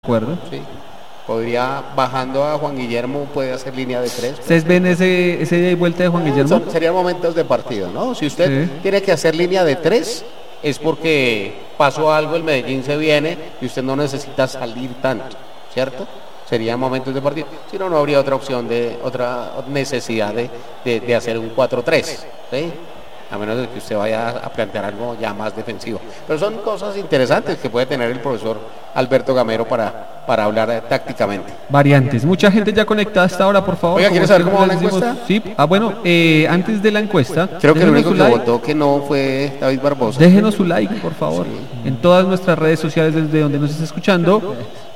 acuerdo. Sí. Podría, bajando a Juan Guillermo, puede hacer línea de 3. ¿Ustedes ven ese ida y vuelta de Juan Guillermo? Serían momentos de partido, ¿no? Si usted tiene que hacer línea de 3, es porque pasó algo, el Medellín se viene y usted no necesita salir tanto, ¿cierto? Serían momentos de partido. Si no, no habría otra opción, otra necesidad de hacer un 4-3, ¿sí? A menos de que usted vaya a plantear algo ya más defensivo. Pero son cosas interesantes que puede tener el profesor Alberto Gamero para hablar tácticamente. Variantes. Mucha gente ya conectada hasta ahora, por favor. Oiga, ¿quiere saber cómo va la encuesta? Sí. Bueno, antes de la encuesta, creo que el único que votó que no fue David Barbosa. Déjenos su like, por favor. Sí. En todas nuestras redes sociales desde donde nos está escuchando.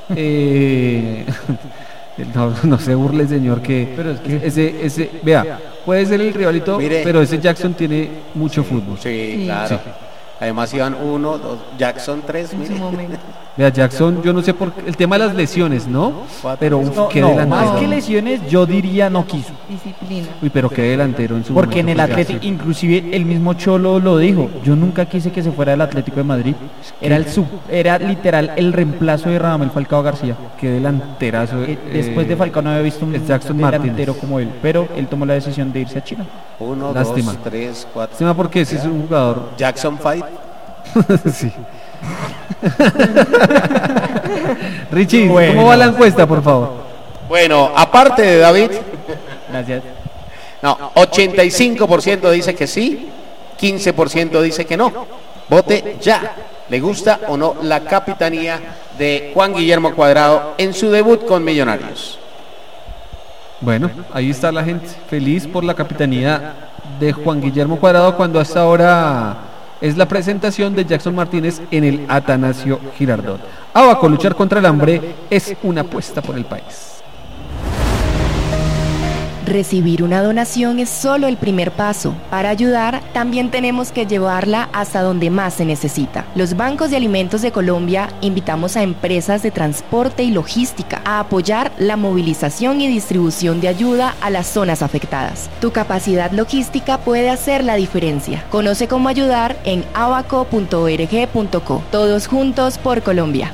No se burle, señor, pero es que ese vea, puede ser el rivalito, mire, pero ese Jackson tiene mucho fútbol. Sí, claro. Sí. Además iban 1, 2, Jackson 3, mire. Vea, Jackson, yo no sé por el tema de las lesiones, ¿no? 4, pero más que lesiones, yo diría no quiso. Disciplina. Uy, pero qué delantero en su porque en el Atlético, inclusive el mismo Cholo lo dijo, yo nunca quise que se fuera del Atlético de Madrid. Era literal el reemplazo de Radamel Falcao García. Qué delanterazo. Después de Falcao no había visto un Jackson delantero Martínez como él, pero él tomó la decisión de irse a China. 1, 2, 3, 4. Lástima porque ese es un jugador. Jackson Fight. Sí. Richie, ¿cómo va la encuesta, por favor? Bueno, aparte de David, gracias. No, 85% dice que sí, 15% dice que no. Vote ya. ¿Le gusta o no la capitanía de Juan Guillermo Cuadrado en su debut con Millonarios? Bueno, ahí está la gente feliz por la capitanía de Juan Guillermo Cuadrado cuando hasta ahora es la presentación de Jackson Martínez en el Atanasio Girardot. Abaco, luchar contra el hambre es una apuesta por el país. Recibir una donación es solo el primer paso. Para ayudar, también tenemos que llevarla hasta donde más se necesita. Los bancos de alimentos de Colombia invitamos a empresas de transporte y logística a apoyar la movilización y distribución de ayuda a las zonas afectadas. Tu capacidad logística puede hacer la diferencia. Conoce cómo ayudar en abaco.org.co. Todos juntos por Colombia.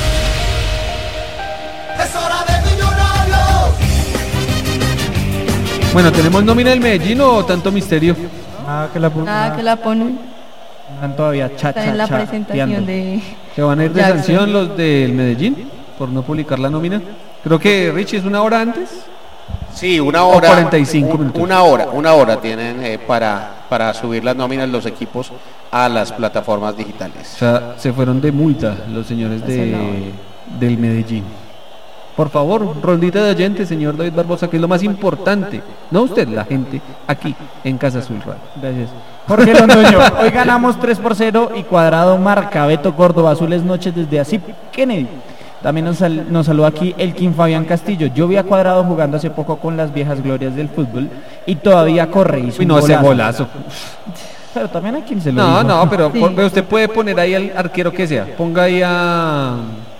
Bueno, ¿tenemos nómina del Medellín o tanto misterio? Que la ponen. Están todavía en la presentación de... ¿Se van a ir de sanción los del Medellín por no publicar la nómina? Creo que Richie es una hora antes. Sí, una hora. O 45 minutos. Una hora tienen para subir las nóminas los equipos a las plataformas digitales. O sea, se fueron de multa los señores del Medellín. Por favor, rondita de oyentes, señor David Barbosa, que es lo más importante. No usted, la gente, aquí en Casa Azul Radio. Gracias. Jorge Londoño, hoy ganamos 3-0 y Cuadrado marca. Beto Córdoba, azules noches desde Asip Kennedy. También nos saluda aquí Elkin Fabián Castillo. Yo vi a Cuadrado jugando hace poco con las viejas glorias del fútbol y todavía corre. Hizo un ese golazo. Pero también hay quien se lo dijo. No, pero usted puede poner ahí al arquero que sea. Ponga ahí a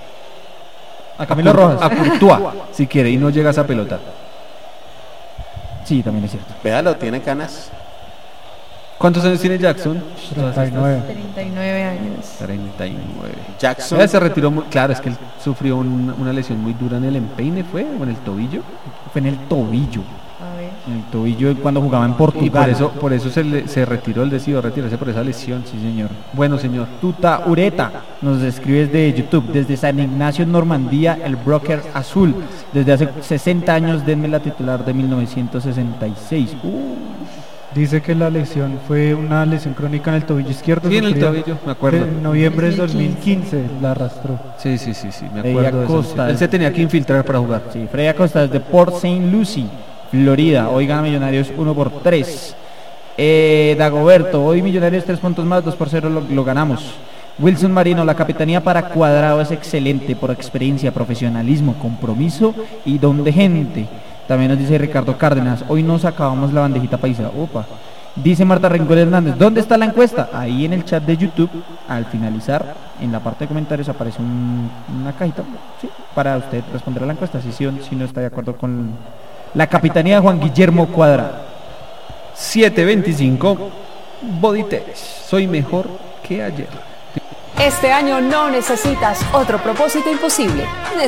Camilo Rojas, a Courtois, si quiere, y no llega a esa pelota. Sí, también es cierto. Véalo, tiene canas. ¿Cuántos años tiene Jackson? 39 años. 39. Jackson. Ya se retiró claro, es que él sufrió una lesión muy dura en el empeine, ¿fue? ¿O en el tobillo? Fue en el tobillo. A ver. En el tobillo cuando jugaba en Portugal. Y por eso se retiró, él decidió retirarse por esa lesión. Sí, señor. Bueno, señor. Tuta Ureta nos escribe desde YouTube, desde San Ignacio, Normandía, el broker azul. Desde hace 60 años, denme la titular de 1966. Dice que la lesión fue una lesión crónica en el tobillo izquierdo. Sí, en el tobillo, me acuerdo. En noviembre de 2015 la arrastró. Sí, me acuerdo de eso. Él se tenía que infiltrar para jugar. Sí, Freddy Acosta desde Port St. Lucie, Florida. Hoy gana Millonarios 1-3. Dagoberto, hoy Millonarios 3 puntos más, 2-0 lo ganamos. Wilson Marino, la capitanía para Cuadrado es excelente por experiencia, profesionalismo, compromiso y don de gente. También nos dice Ricardo Cárdenas, hoy nos acabamos la bandejita paisa. Opa. Dice Marta Rincón Hernández, ¿dónde está la encuesta? Ahí en el chat de YouTube, al finalizar, en la parte de comentarios aparece una cajita, ¿sí?, para usted responder a la encuesta, si no está de acuerdo con la capitanía de Juan Guillermo Cuadrado. 7:25, Boditex, soy mejor que ayer. Este año no necesitas otro propósito imposible.